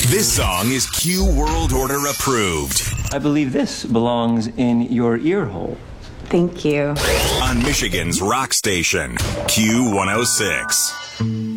This song is Q World Order approved. I believe this belongs in your ear hole. Thank you. On Michigan's rock station, Q106.